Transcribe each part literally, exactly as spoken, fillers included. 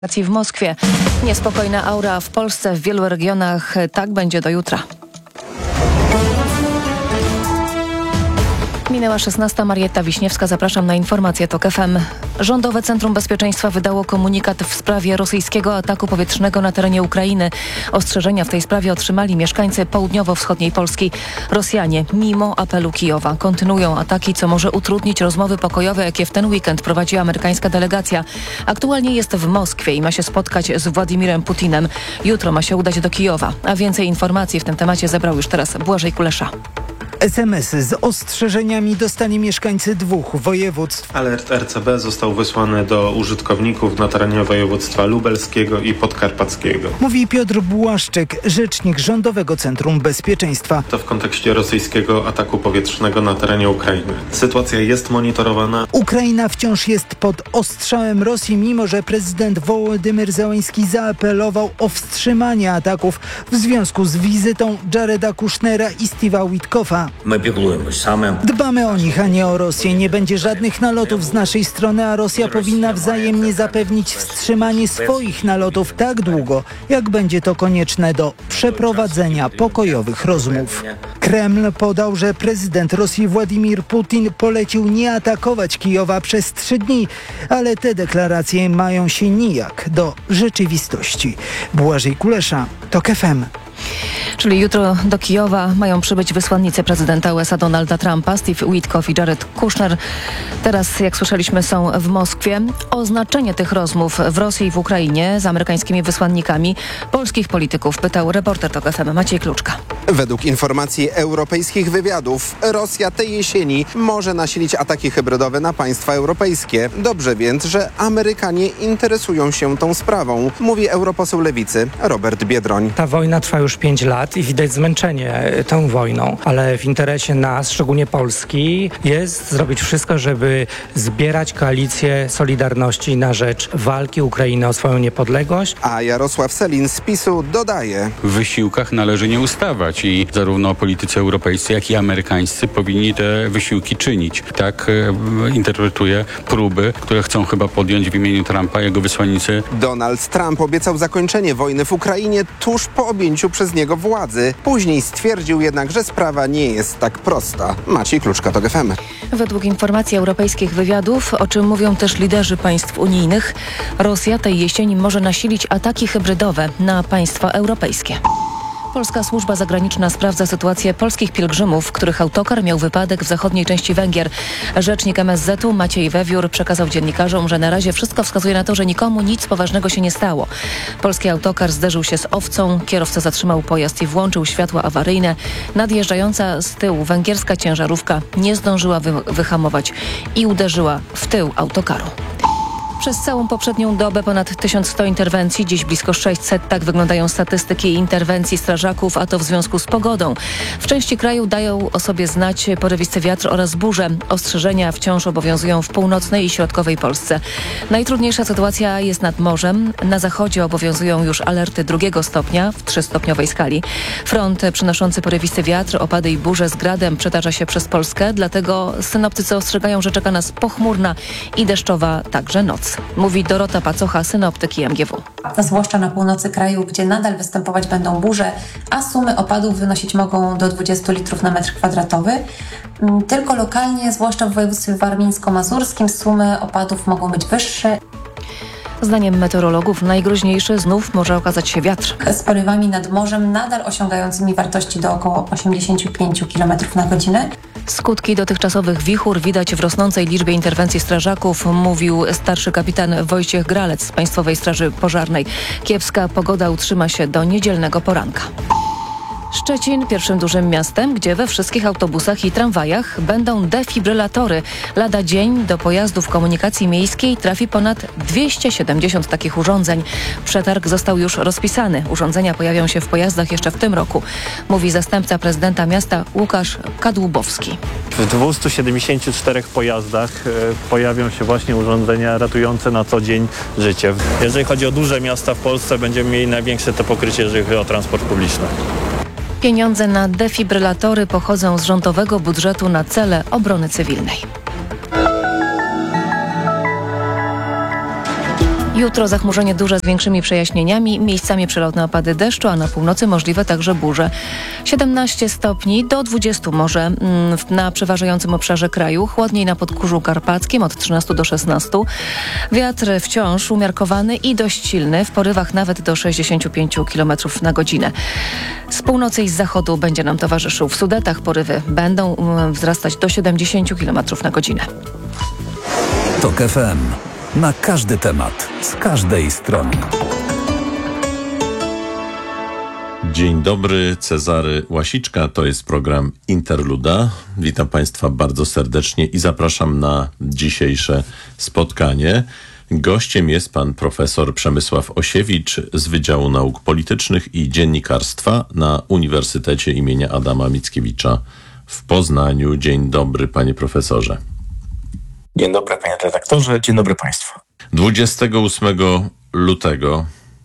W Moskwie. Niespokojna aura w Polsce, w wielu regionach. Tak będzie do jutra. Minęła szesnasta. Marietta Wiśniewska. Zapraszam na informacje TOK F M. Rządowe Centrum Bezpieczeństwa wydało komunikat w sprawie rosyjskiego ataku powietrznego na terenie Ukrainy. Ostrzeżenia w tej sprawie otrzymali mieszkańcy południowo-wschodniej Polski. Rosjanie, mimo apelu Kijowa, kontynuują ataki, co może utrudnić rozmowy pokojowe, jakie w ten weekend prowadzi amerykańska delegacja. Aktualnie jest w Moskwie i ma się spotkać z Władimirem Putinem. Jutro ma się udać do Kijowa. A więcej informacji w tym temacie zebrał już teraz Błażej Kulesza. es em esy z ostrzeżeniami dostali mieszkańcy dwóch województw. Alert R C B został wysłany do użytkowników na terenie województwa lubelskiego i podkarpackiego. Mówi Piotr Błaszczyk, rzecznik Rządowego Centrum Bezpieczeństwa. To w kontekście rosyjskiego ataku powietrznego na terenie Ukrainy. Sytuacja jest monitorowana. Ukraina wciąż jest pod ostrzałem Rosji, mimo że prezydent Wołodymyr Zełenski zaapelował o wstrzymanie ataków w związku z wizytą Jareda Kushnera i Steve'a Witkoffa. Dbamy o nich, a nie o Rosję. Nie będzie żadnych nalotów z naszej strony, a Rosja powinna wzajemnie zapewnić wstrzymanie swoich nalotów tak długo, jak będzie to konieczne do przeprowadzenia pokojowych rozmów. Kreml podał, że prezydent Rosji Władimir Putin polecił nie atakować Kijowa przez trzy dni, ale te deklaracje mają się nijak do rzeczywistości. Błażej Kulesza, TOK F M. Czyli jutro do Kijowa mają przybyć wysłannicy prezydenta U S A Donalda Trumpa, Steve Witkoff i Jared Kushner. Teraz, jak słyszeliśmy, są w Moskwie. O znaczenie tych rozmów w Rosji i w Ukrainie z amerykańskimi wysłannikami polskich polityków pytał reporter TOK F M Maciej Kluczka. Według informacji europejskich wywiadów Rosja tej jesieni może nasilić ataki hybrydowe na państwa europejskie. Dobrze więc, że Amerykanie interesują się tą sprawą, mówi europoseł Lewicy Robert Biedroń. Ta wojna trwa już pięć lat i widać zmęczenie tą wojną, ale w interesie nas, szczególnie Polski, jest zrobić wszystko, żeby zbierać koalicję Solidarności na rzecz walki Ukrainy o swoją niepodległość. A Jarosław Sellin z PiSu dodaje: w wysiłkach należy nie ustawać i zarówno politycy europejscy, jak i amerykańscy powinni te wysiłki czynić. Tak e, interpretuję próby, które chcą chyba podjąć w imieniu Trumpa jego wysłannicy. Donald Trump obiecał zakończenie wojny w Ukrainie tuż po objęciu przez niego władzy. Później stwierdził jednak, że sprawa nie jest tak prosta. Maciej Kluczka, TOK F M. Według informacji europejskich wywiadów, o czym mówią też liderzy państw unijnych, Rosja tej jesieni może nasilić ataki hybrydowe na państwa europejskie. Polska służba zagraniczna sprawdza sytuację polskich pielgrzymów, których autokar miał wypadek w zachodniej części Węgier. Rzecznik M S Z u Maciej Wewiór przekazał dziennikarzom, że na razie wszystko wskazuje na to, że nikomu nic poważnego się nie stało. Polski autokar zderzył się z owcą, kierowca zatrzymał pojazd i włączył światła awaryjne. Nadjeżdżająca z tyłu węgierska ciężarówka nie zdążyła wy- wyhamować i uderzyła w tył autokaru. Przez całą poprzednią dobę ponad tysiąc sto interwencji, dziś blisko sześćset. Tak wyglądają statystyki interwencji strażaków, a to w związku z pogodą. W części kraju dają o sobie znać porywisty wiatr oraz burze. Ostrzeżenia wciąż obowiązują w północnej i środkowej Polsce. Najtrudniejsza sytuacja jest nad morzem. Na zachodzie obowiązują już alerty drugiego stopnia w trzystopniowej skali. Front przynoszący porywisty wiatr, opady i burze z gradem przetacza się przez Polskę, dlatego synoptycy ostrzegają, że czeka nas pochmurna i deszczowa także noc. Mówi Dorota Pacocha, synoptyki M G W. Zwłaszcza na północy kraju, gdzie nadal występować będą burze, a sumy opadów wynosić mogą do dwadzieścia litrów na metr kwadratowy. Tylko lokalnie, zwłaszcza w województwie warmińsko-mazurskim, sumy opadów mogą być wyższe. Zdaniem meteorologów najgroźniejszy znów może okazać się wiatr. Z porywami nad morzem nadal osiągającymi wartości do około osiemdziesiąt pięć kilometrów na godzinę. Skutki dotychczasowych wichur widać w rosnącej liczbie interwencji strażaków, mówił starszy kapitan Wojciech Gralec z Państwowej Straży Pożarnej. Kiepska pogoda utrzyma się do niedzielnego poranka. Szczecin pierwszym dużym miastem, gdzie we wszystkich autobusach i tramwajach będą defibrylatory. Lada dzień do pojazdów komunikacji miejskiej trafi ponad dwieście siedemdziesiąt takich urządzeń. Przetarg został już rozpisany. Urządzenia pojawią się w pojazdach jeszcze w tym roku, mówi zastępca prezydenta miasta Łukasz Kadłubowski. W dwustu siedemdziesięciu czterech pojazdach pojawią się właśnie urządzenia ratujące na co dzień życie. Jeżeli chodzi o duże miasta w Polsce, będziemy mieli największe to pokrycie, jeżeli chodzi o transport publiczny. Pieniądze na defibrylatory pochodzą z rządowego budżetu na cele obrony cywilnej. Jutro zachmurzenie duże z większymi przejaśnieniami, miejscami przelotne opady deszczu, a na północy możliwe także burze. siedemnaście stopni do dwudziestu może mm, na przeważającym obszarze kraju, chłodniej na Podgórzu Karpackim od trzynastu do szesnastu. Wiatr wciąż umiarkowany i dość silny, w porywach nawet do sześćdziesięciu pięciu kilometrów na godzinę. Z północy i z zachodu będzie nam towarzyszył. W Sudetach porywy będą mm, wzrastać do siedemdziesięciu kilometrów na godzinę. TOK F M. Na każdy temat, z każdej strony. Dzień dobry, Cezary Łasiczka, to jest program Interluda. Witam Państwa bardzo serdecznie i zapraszam na dzisiejsze spotkanie. Gościem jest pan profesor Przemysław Osiewicz z Wydziału Nauk Politycznych i Dziennikarstwa na Uniwersytecie imienia Adama Mickiewicza w Poznaniu. Dzień dobry, panie profesorze. Dzień dobry, panie redaktorze. Dzień dobry państwu. dwudziestego ósmego lutego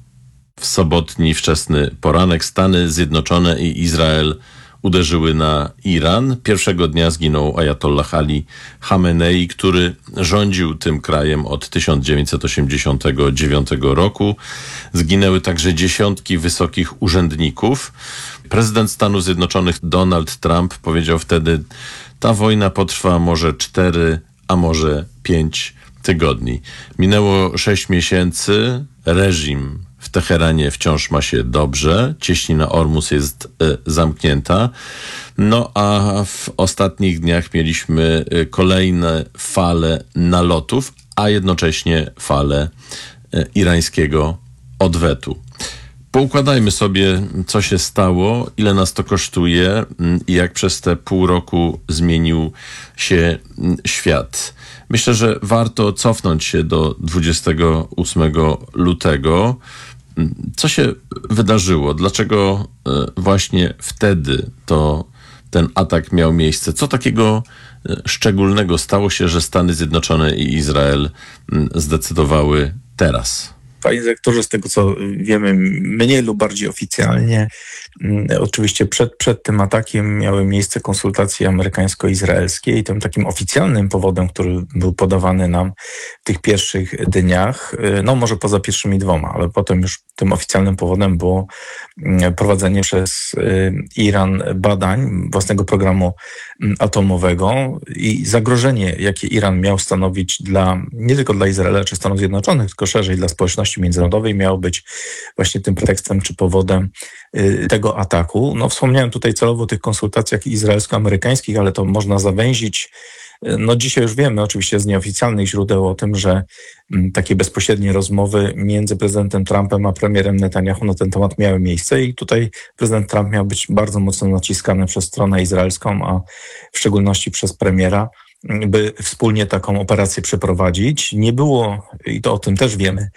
w sobotni wczesny poranek Stany Zjednoczone i Izrael uderzyły na Iran. Pierwszego dnia zginął ajatollah Ali Chamenei, który rządził tym krajem od tysiąc dziewięćset osiemdziesiątego dziewiątego roku. Zginęły także dziesiątki wysokich urzędników. Prezydent Stanów Zjednoczonych Donald Trump powiedział wtedy: ta wojna potrwa może cztery, a może pięć tygodni. Minęło sześć miesięcy, reżim w Teheranie wciąż ma się dobrze, cieśnina Ormus jest e, zamknięta, no a w ostatnich dniach mieliśmy e, kolejne fale nalotów, a jednocześnie fale e, irańskiego odwetu. Poukładajmy sobie, co się stało, ile nas to kosztuje i jak przez te pół roku zmienił się świat. Myślę, że warto cofnąć się do dwudziestego ósmego lutego. Co się wydarzyło? Dlaczego właśnie wtedy to ten atak miał miejsce? Co takiego szczególnego stało się, że Stany Zjednoczone i Izrael zdecydowały teraz? Panie dyrektorze, z tego co wiemy mniej lub bardziej oficjalnie, oczywiście przed, przed tym atakiem miały miejsce konsultacje amerykańsko-izraelskie i tym takim oficjalnym powodem, który był podawany nam w tych pierwszych dniach, no może poza pierwszymi dwoma, ale potem już tym oficjalnym powodem było prowadzenie przez Iran badań własnego programu atomowego i zagrożenie, jakie Iran miał stanowić dla, nie tylko dla Izraela czy Stanów Zjednoczonych, tylko szerzej dla społeczności międzynarodowej, miało być właśnie tym pretekstem czy powodem tego ataku. No, wspomniałem tutaj celowo o tych konsultacjach izraelsko-amerykańskich, ale to można zawęzić. No dzisiaj już wiemy oczywiście z nieoficjalnych źródeł o tym, że takie bezpośrednie rozmowy między prezydentem Trumpem a premierem Netanyahu na ten temat miały miejsce i tutaj prezydent Trump miał być bardzo mocno naciskany przez stronę izraelską, a w szczególności przez premiera, by wspólnie taką operację przeprowadzić. Nie było, i to o tym też wiemy,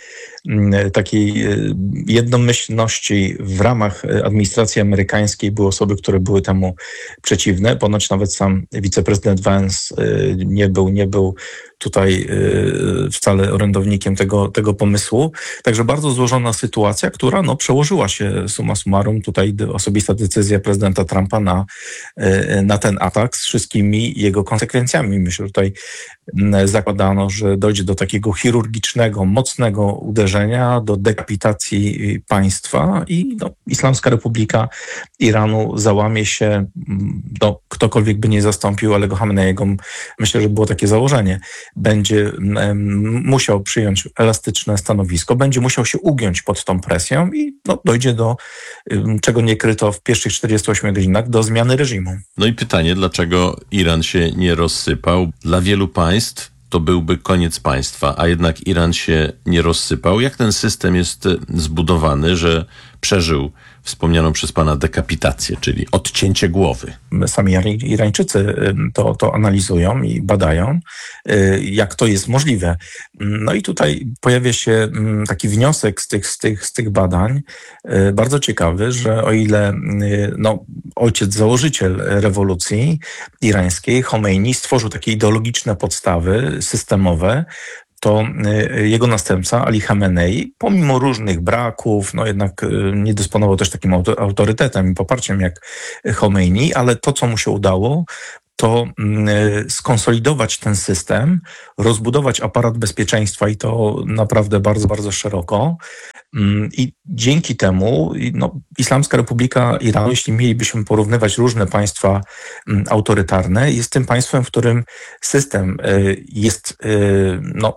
takiej jednomyślności w ramach administracji amerykańskiej. Były osoby, które były temu przeciwne. Ponoć nawet sam wiceprezydent Vance nie był, nie był tutaj wcale orędownikiem tego, tego pomysłu. Także bardzo złożona sytuacja, która no, przełożyła się summa summarum tutaj osobista decyzja prezydenta Trumpa na, na ten atak z wszystkimi jego konsekwencjami. Myślę, że tutaj zakładano, że dojdzie do takiego chirurgicznego, mocnego uderzenia, do dekapitacji państwa i no, Islamska Republika Iranu załamie się, no, ktokolwiek by nie zastąpił Alego Chameneiego, myślę, że było takie założenie, będzie musiał przyjąć elastyczne stanowisko, będzie musiał się ugiąć pod tą presją i no, dojdzie do, czego nie kryto w pierwszych czterdziestu ośmiu godzinach, do zmiany reżimu. No i pytanie, dlaczego Iran się nie rozsypał? Dla wielu państw to byłby koniec państwa, a jednak Iran się nie rozsypał. Jak ten system jest zbudowany, że przeżył wspomnianą przez pana dekapitację, czyli odcięcie głowy? Sami Irańczycy to, to analizują i badają, jak to jest możliwe. No i tutaj pojawia się taki wniosek z tych, z tych, z tych badań, bardzo ciekawy, że o ile no, ojciec założyciel rewolucji irańskiej, Chomeini, stworzył takie ideologiczne podstawy systemowe, to jego następca, Ali Chamenei, pomimo różnych braków, no jednak nie dysponował też takim autorytetem i poparciem jak Chomeini, ale to, co mu się udało, to skonsolidować ten system, rozbudować aparat bezpieczeństwa i to naprawdę bardzo, bardzo szeroko. I dzięki temu no, Islamska Republika Iranu, jeśli mielibyśmy porównywać różne państwa autorytarne, jest tym państwem, w którym system jest, no,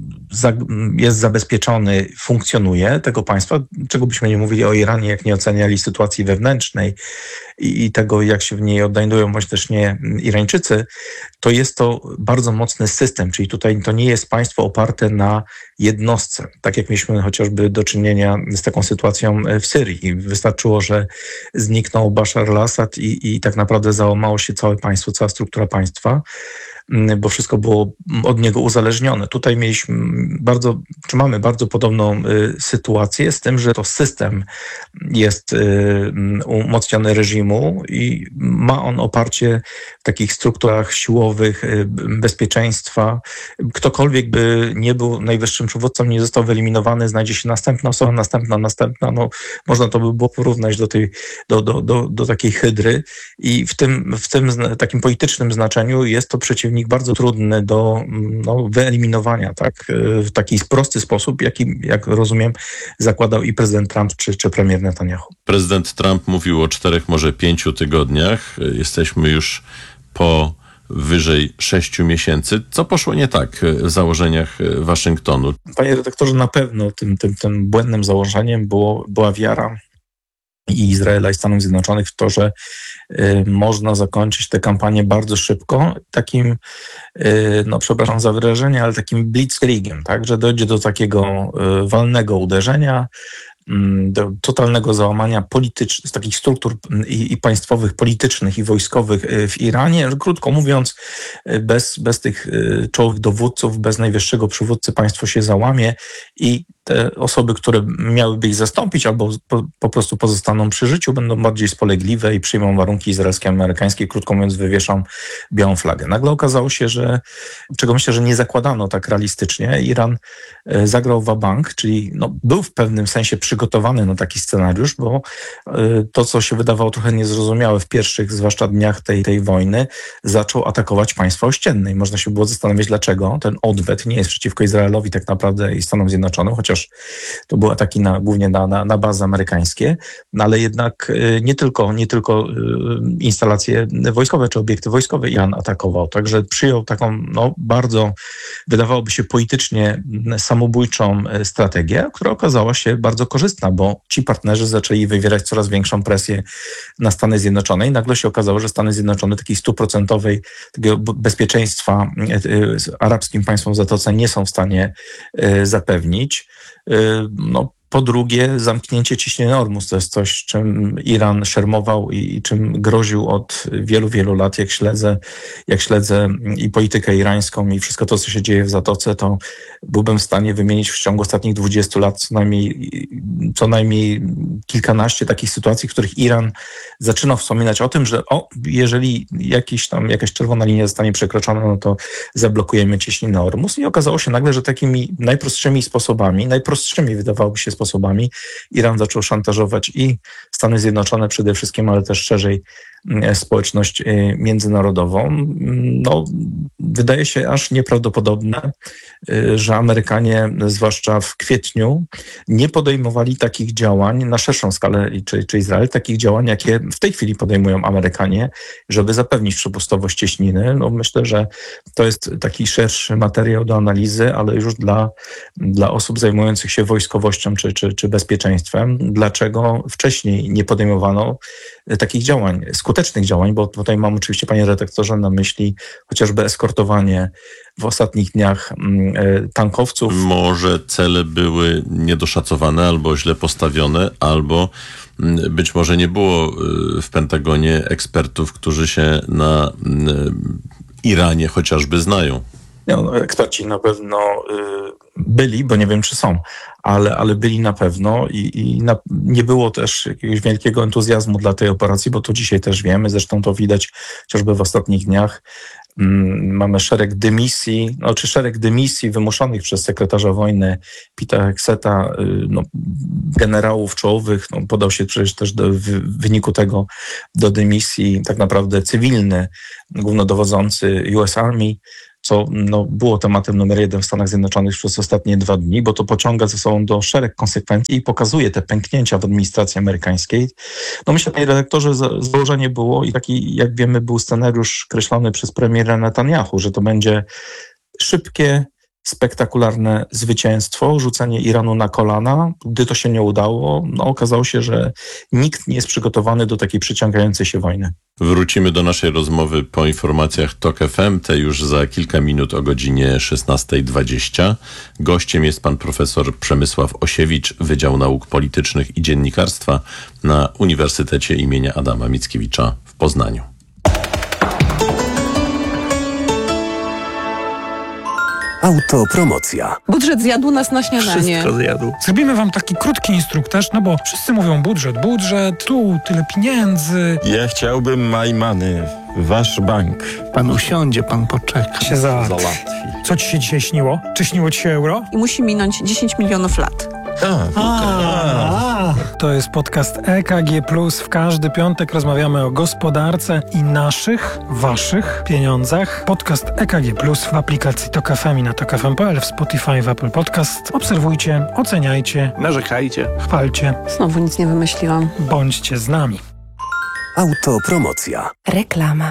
jest zabezpieczony, funkcjonuje tego państwa, czego byśmy nie mówili o Iranie, jak nie oceniali sytuacji wewnętrznej i, i tego, jak się w niej odnajdują, bądź też nie Irańczycy, to jest to bardzo mocny system, czyli tutaj to nie jest państwo oparte na jednostce, tak jak mieliśmy chociażby do czynienia z taką sytuacją w Syrii. Wystarczyło, że zniknął Bashar al-Assad i, i tak naprawdę załamało się całe państwo, cała struktura państwa, bo wszystko było od niego uzależnione. Tutaj mieliśmy bardzo, czy mamy bardzo podobną y, sytuację z tym, że to system jest y, umocniony reżimu i ma on oparcie w takich strukturach siłowych, y, bezpieczeństwa. Ktokolwiek by nie był najwyższym przywódcą, nie został wyeliminowany, znajdzie się następna osoba, następna, następna. No, można to by było porównać do tej, do, do, do, do takiej hydry i w tym, w tym takim politycznym znaczeniu jest to przeciwnik bardzo trudny do no, wyeliminowania, tak, w taki prosty sposób, jaki, jak rozumiem, zakładał i prezydent Trump czy, czy premier Netanyahu. Prezydent Trump mówił o czterech, może pięciu tygodniach. Jesteśmy już po wyżej sześciu miesięcy. Co poszło nie tak w założeniach Waszyngtonu? Panie redaktorze, na pewno tym, tym, tym błędnym założeniem było, była wiara i Izraela i Stanów Zjednoczonych w to, że y, można zakończyć tę kampanię bardzo szybko, takim, y, no przepraszam za wyrażenie, ale takim blitzkriegiem, tak, że dojdzie do takiego y, walnego uderzenia, do totalnego załamania politycznych, z takich struktur i, i państwowych, politycznych i wojskowych w Iranie. Krótko mówiąc, bez, bez tych czołowych dowódców, bez najwyższego przywódcy państwo się załamie i te osoby, które miałyby ich zastąpić albo po, po prostu pozostaną przy życiu, będą bardziej spolegliwe i przyjmą warunki izraelskie, amerykańskie, krótko mówiąc wywieszą białą flagę. Nagle okazało się, że, czego myślę, że nie zakładano tak realistycznie, Iran zagrał wa-bank, czyli no, był w pewnym sensie przygotowany na taki scenariusz, bo to, co się wydawało trochę niezrozumiałe w pierwszych, zwłaszcza dniach tej, tej wojny, zaczął atakować państwa ościenne i można się było zastanawiać, dlaczego ten odwet nie jest przeciwko Izraelowi tak naprawdę i Stanom Zjednoczonym, chociaż to były ataki na, głównie na, na, na bazy amerykańskie, no ale jednak nie tylko, nie tylko instalacje wojskowe czy obiekty wojskowe Iran atakował, także przyjął taką no, bardzo, wydawałoby się politycznie samobójczą strategię, która okazała się bardzo korzystna, bo ci partnerzy zaczęli wywierać coraz większą presję na Stany Zjednoczone i nagle się okazało, że Stany Zjednoczone takiej stuprocentowej takiego bezpieczeństwa arabskim państwom w Zatoce nie są w stanie zapewnić. No, po drugie, zamknięcie ciśnienia Ormus to jest coś, czym Iran szermował i, i czym groził od wielu, wielu lat. Jak śledzę, jak śledzę i politykę irańską i wszystko to, co się dzieje w Zatoce, to byłbym w stanie wymienić w ciągu ostatnich dwudziestu lat co najmniej, co najmniej kilkanaście takich sytuacji, w których Iran zaczynał wspominać o tym, że o, jeżeli jakiś tam, jakaś czerwona linia zostanie przekroczona, no to zablokujemy ciśnienie Ormus. I okazało się nagle, że takimi najprostszymi sposobami, najprostszymi wydawałoby się sposobami Iran zaczął szantażować i Stany Zjednoczone przede wszystkim, ale też szerzej społeczność międzynarodową. No, wydaje się aż nieprawdopodobne, że Amerykanie, zwłaszcza w kwietniu, nie podejmowali takich działań na szerszą skalę, czy, czy Izrael, takich działań, jakie w tej chwili podejmują Amerykanie, żeby zapewnić przepustowość cieśniny. No, myślę, że to jest taki szerszy materiał do analizy, ale już dla, dla osób zajmujących się wojskowością czy, czy, czy bezpieczeństwem. Dlaczego wcześniej nie podejmowano takich działań, skutecznych działań, bo tutaj mam oczywiście, panie redaktorze, na myśli chociażby eskortowanie w ostatnich dniach tankowców. Może cele były niedoszacowane albo źle postawione, albo być może nie było w Pentagonie ekspertów, którzy się na Iranie chociażby znają. No, eksperci na pewno y, byli, bo nie wiem, czy są, ale, ale byli na pewno i, i na, nie było też jakiegoś wielkiego entuzjazmu dla tej operacji, bo to dzisiaj też wiemy, zresztą to widać chociażby w ostatnich dniach, Mamy szereg dymisji, no, czy szereg dymisji wymuszonych przez sekretarza wojny Pita Hegseta, no, generałów czołowych. No, podał się przecież też do, w wyniku tego do dymisji tak naprawdę cywilny głównodowodzący U S Army, co no, było tematem numer jeden w Stanach Zjednoczonych przez ostatnie dwa dni, bo to pociąga ze sobą do szereg konsekwencji i pokazuje te pęknięcia w administracji amerykańskiej. No myślę, panie redaktorze, założenie było i taki, jak wiemy, był scenariusz kreślony przez premiera Netanyahu, że to będzie szybkie, spektakularne zwycięstwo, rzucenie Iranu na kolana. Gdy to się nie udało, no okazało się, że nikt nie jest przygotowany do takiej przyciągającej się wojny. Wrócimy do naszej rozmowy po informacjach TOK F M, te już za kilka minut o godzinie szesnasta dwadzieścia. Gościem jest pan profesor Przemysław Osiewicz, Wydział Nauk Politycznych i Dziennikarstwa na Uniwersytecie imienia Adama Mickiewicza w Poznaniu. Autopromocja. Budżet zjadł nas na śniadanie. Wszystko zjadł. Zrobimy wam taki krótki instruktaż, no bo wszyscy mówią budżet, budżet, tu tyle pieniędzy. Ja chciałbym my money, wasz bank. Pan usiądzie, pan poczeka. Się załatwi. Co ci się dzisiaj śniło? Czy śniło ci się euro? I musi minąć dziesięć milionów lat. A, A, to jest podcast E K G plus. W każdy piątek rozmawiamy o gospodarce i naszych, waszych pieniądzach. Podcast E K G plus w aplikacji Tok F M i na tok f m kropka p l, w Spotify, w Apple Podcast. Obserwujcie, oceniajcie, narzekajcie, chwalcie. Znowu nic nie wymyśliłam. Bądźcie z nami. Autopromocja. Reklama.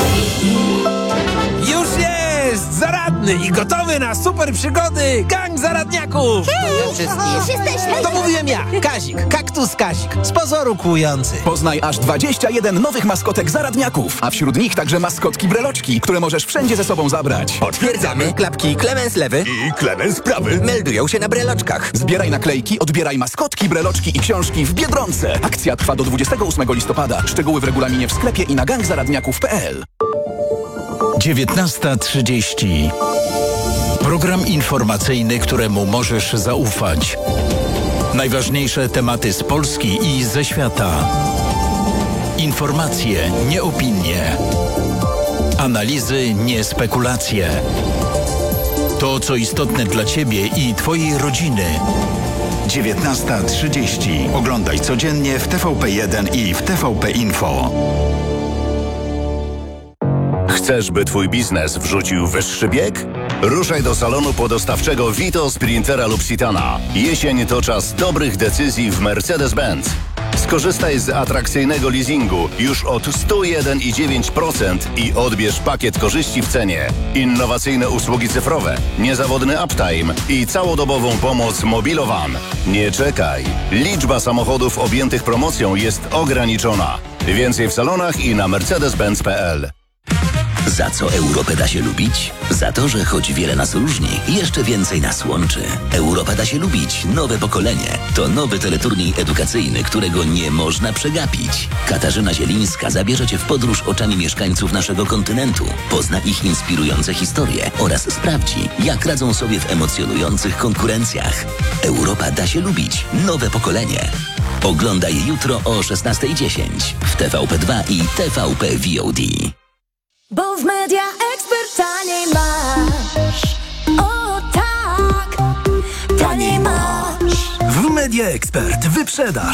Już jest! Zaradny i gotowy na super przygody gang zaradniaków! Hej, już jesteśmy! To mówiłem ja, Kazik, kaktus Kazik, z pozoru kłujący. Poznaj aż dwadzieścia jeden nowych maskotek zaradniaków, a wśród nich także maskotki breloczki, które możesz wszędzie ze sobą zabrać. Potwierdzamy, klapki Klemens lewy i Klemens prawy meldują się na breloczkach. Zbieraj naklejki, odbieraj maskotki, breloczki i książki w Biedronce. Akcja trwa do dwudziestego ósmego listopada. Szczegóły w regulaminie w sklepie i na gang zaradniaków kropka p l. dziewiętnasta trzydzieści. Program informacyjny, któremu możesz zaufać. Najważniejsze tematy z Polski i ze świata. Informacje, nie opinie. Analizy, nie spekulacje. To, co istotne dla Ciebie i Twojej rodziny. dziewiętnasta trzydzieści. Oglądaj codziennie w T V P jeden i w T V P Info. Chcesz, by twój biznes wrzucił wyższy bieg? Ruszaj do salonu podostawczego Vito, Sprintera lub Citana. Jesień to czas dobrych decyzji w Mercedes-Benz. Skorzystaj z atrakcyjnego leasingu już od sto jeden i dziewięć procent i odbierz pakiet korzyści w cenie. Innowacyjne usługi cyfrowe, niezawodny uptime i całodobową pomoc Mobilowan. Nie czekaj. Liczba samochodów objętych promocją jest ograniczona. Więcej w salonach i na mercedes benz kropka p l. Za co Europę da się lubić? Za to, że choć wiele nas różni, jeszcze więcej nas łączy. Europa da się lubić. Nowe pokolenie. To nowy teleturniej edukacyjny, którego nie można przegapić. Katarzyna Zielińska zabierze Cię w podróż oczami mieszkańców naszego kontynentu. Pozna ich inspirujące historie oraz sprawdzi, jak radzą sobie w emocjonujących konkurencjach. Europa da się lubić. Nowe pokolenie. Oglądaj jutro o szesnasta dziesięć w T V P dwa i T V P V O D. Bo w Media Expert taniej masz. O tak, taniej masz. W Media Expert wyprzedaż.